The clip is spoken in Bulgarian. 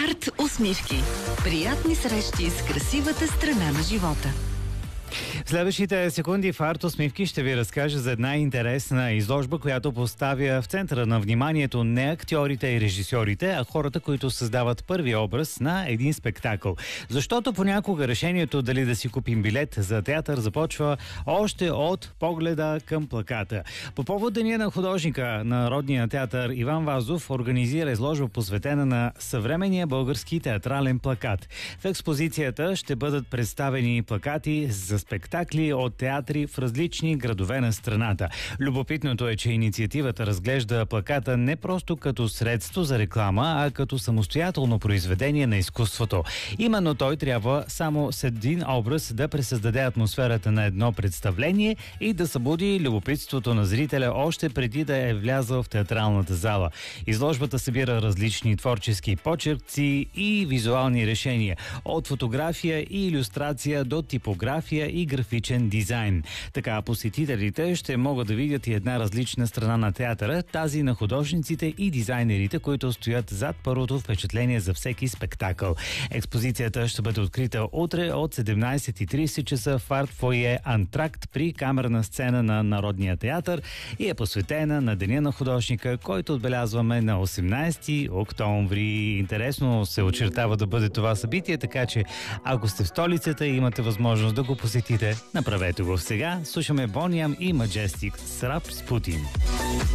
Арт усмивки. Приятни срещи с красивата страна на живота. В следващите секунди в Арт усмивки ще ви разкажа за една интересна изложба, която поставя в центъра на вниманието не актьорите и режисьорите, а хората, които създават първи образ на един спектакъл. Защото понякога решението дали да си купим билет за театър започва още от погледа към плаката. По повод Деня на художника на Народния театър Иван Вазов организира изложба, посветена на съвременния български театрален плакат. В експозицията ще бъдат представени плакати за спектакли от театри в различни градове на страната. Любопитното е, че инициативата разглежда плаката не просто като средство за реклама, а като самостоятелно произведение на изкуството. Именно той трябва само с един образ да пресъздаде атмосферата на едно представление и да събуди любопитството на зрителя още преди да е влязъл в театралната зала. Изложбата събира различни творчески почерци и визуални решения, от фотография и илюстрация до типография и графичен дизайн. Така посетителите ще могат да видят и една различна страна на театъра, тази на художниците и дизайнерите, които стоят зад първото впечатление за всеки спектакъл. Експозицията ще бъде открита утре от 17:30 часа в Арт фойе Антракт при камерна сцена на Народния театър и е посветена на Деня на художника, който отбелязваме на 18 октомври. Интересно се очертава да бъде това събитие, така че ако сте в столицата и имате възможност да го посетите, направете го сега. Слушаме Бониам и Majestic с Рап с Путин.